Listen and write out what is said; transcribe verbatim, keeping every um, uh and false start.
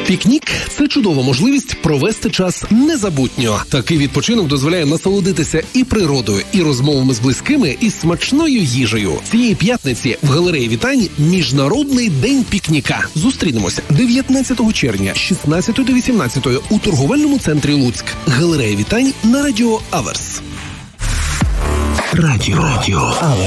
Пікнік – це чудова можливість провести час незабутньо. Такий відпочинок дозволяє насолодитися і природою, і розмовами з близькими, і смачною їжею. Цієї п'ятниці в галереї Вітань Міжнародний день пікніка. Зустрінемося дев'ятнадцятого червня з шістнадцятої до вісімнадцятої у торговельному центрі Луцьк. Галерея Вітань на радіо Аверс. Радіо. Радіо.